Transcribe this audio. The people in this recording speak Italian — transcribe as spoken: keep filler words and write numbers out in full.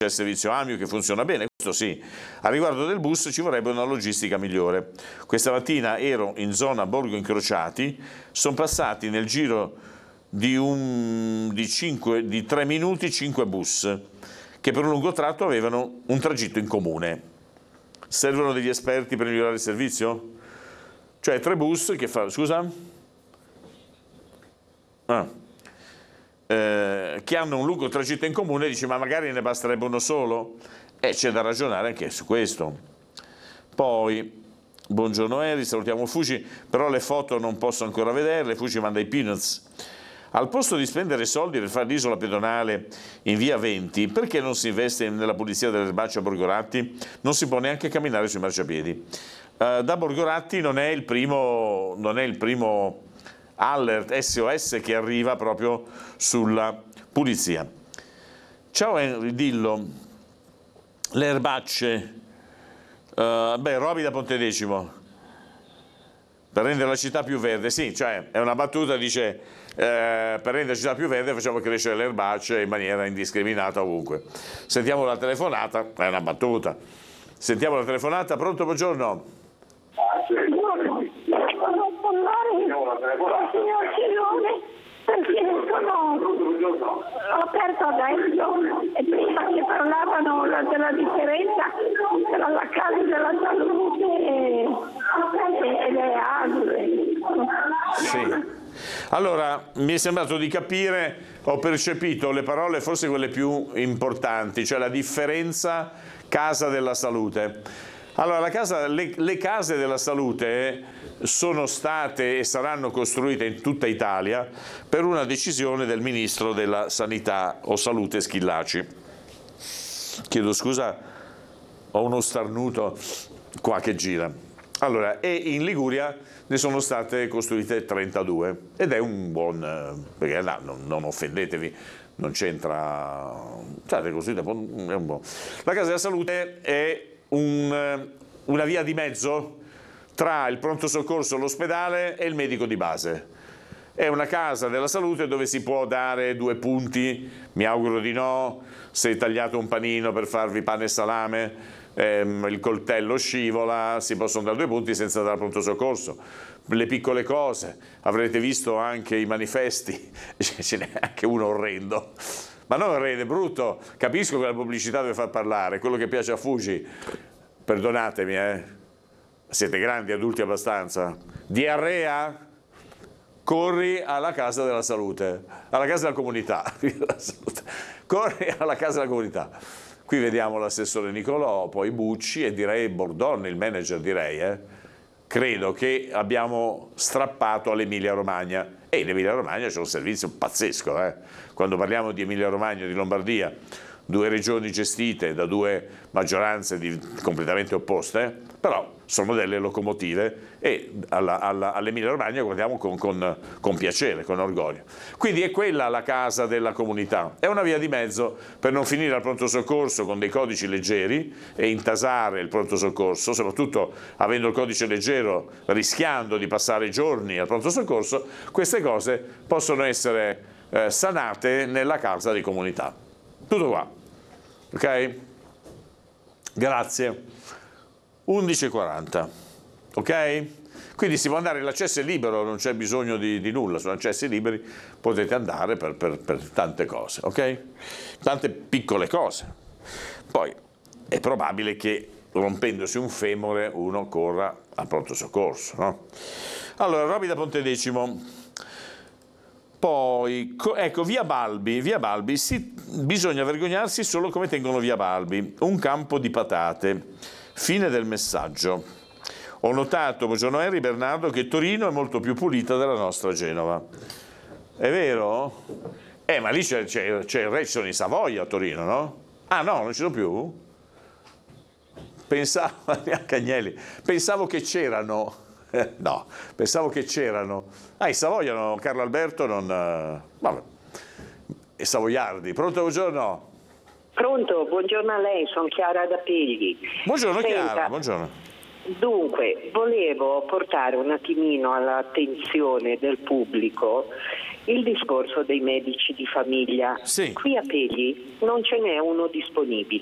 c'è il servizio Amio che funziona bene, questo sì. A riguardo del bus ci vorrebbe una logistica migliore. Questa mattina ero in zona Borgo Incrociati, sono passati nel giro di, un, di, cinque, di tre minuti cinque bus che per un lungo tratto avevano un tragitto in comune. Servono degli esperti per migliorare il servizio? Cioè tre bus che fa... Scusa? Ah. Eh, che hanno un lungo tragitto in comune, dici ma magari ne basterebbe uno solo? E c'è da ragionare anche su questo. Poi, buongiorno Eri, salutiamo Fuci, però le foto non posso ancora vederle, Fuci manda i peanuts. Al posto di spendere soldi per fare l'isola pedonale in via venti, perché non si investe nella pulizia delle erbacce a Borgoratti? Non si può neanche camminare sui marciapiedi. Uh, da Borgoratti non è il primo, non è il primo alert S O S che arriva proprio sulla pulizia. Ciao Henry, dillo, le erbacce, uh, beh, Roby da Pontedecimo, per rendere la città più verde, sì, cioè è una battuta, dice... Eh, per rendere la città più verde facciamo crescere le erbacce in maniera indiscriminata ovunque. Sentiamo la telefonata, è una battuta. Sentiamo la telefonata, pronto, buongiorno. Buongiorno, volevo parlare con il signor Cirone perché sono, ho aperto adesso e prima che parlavano della differenza tra la casa della salute e, e le altre. Sì. Allora, mi è sembrato di capire, ho percepito le parole forse quelle più importanti, cioè la differenza casa della salute. Allora, la casa, le, le case della salute sono state e saranno costruite in tutta Italia per una decisione del ministro della Sanità o Salute Schillaci. Chiedo scusa, ho uno starnuto qua che gira. Allora, e in Liguria ne sono state costruite trentadue ed è un buon, perché no, non, non offendetevi, non c'entra, state costruite, è un buon. La casa della salute è un, una via di mezzo tra il pronto soccorso, l'ospedale e il medico di base. È una casa della salute dove si può dare due punti, mi auguro di no, se tagliate un panino per farvi pane e salame, ehm, il coltello scivola, si possono dare due punti senza dare pronto soccorso. Le piccole cose, avrete visto anche i manifesti, ce n'è anche uno orrendo, ma non orrendo, è brutto, capisco che la pubblicità deve far parlare, quello che piace a Fuji, perdonatemi, eh, siete grandi, adulti abbastanza, diarrea? Corri alla casa della salute, alla casa della comunità, corri alla casa della comunità. Qui vediamo l'assessore Nicolò, poi Bucci e direi Bordon, il manager direi, eh. Credo che abbiamo strappato all'Emilia Romagna e in Emilia Romagna c'è un servizio pazzesco, eh. Quando parliamo di Emilia Romagna e di Lombardia, due regioni gestite da due maggioranze di, completamente opposte, però sono delle locomotive e alla, alla, all'Emilia Romagna guardiamo con, con, con piacere, con orgoglio. Quindi è quella la casa della comunità, è una via di mezzo per non finire al pronto soccorso con dei codici leggeri e intasare il pronto soccorso, soprattutto avendo il codice leggero rischiando di passare giorni al pronto soccorso, queste cose possono essere eh, sanate nella casa di comunità. Tutto qua, ok? Grazie. undici e quaranta, ok? Quindi si può andare, l'accesso è libero, non c'è bisogno di, di nulla, sono accessi liberi, potete andare per, per, per tante cose, ok? Tante piccole cose. Poi è probabile che rompendosi un femore uno corra al pronto soccorso, no? Allora, Roby da Pontedecimo. Poi, ecco, via Balbi, via Balbi, sì, bisogna vergognarsi solo come tengono via Balbi, un campo di patate. Fine del messaggio. Ho notato, buongiorno Henry, Bernardo, che Torino è molto più pulita della nostra Genova. È vero? Eh, ma lì c'è, c'è, c'è il re, ci sono i Savoia a Torino, no? Ah no, non ci sono più? Pensavo, neanche Agnelli, pensavo che c'erano, eh, no, pensavo che c'erano. Ah, i Savoia, no, Carlo Alberto non... Uh, vabbè, i Savoiardi. Pronto, buongiorno? Pronto, buongiorno a lei, sono Chiara da Pegli. Buongiorno. Senta, Chiara, buongiorno. Dunque, volevo portare un attimino all'attenzione del pubblico Il discorso dei medici di famiglia, Sì. qui a Pegli non ce n'è uno disponibile.